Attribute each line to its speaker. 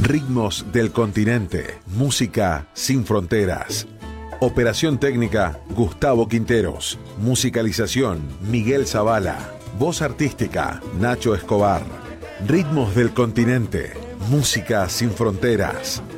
Speaker 1: Ritmos del continente, música sin fronteras. Operación técnica, Gustavo Quinteros. Musicalización, Miguel Zavala. Voz artística, Nacho Escobar. Ritmos del continente, música sin fronteras.